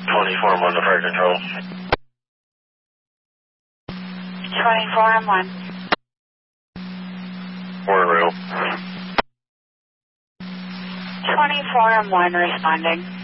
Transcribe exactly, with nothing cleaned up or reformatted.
twenty-four M one to fire control. twenty-four M one. Morning rail. twenty-four M one responding.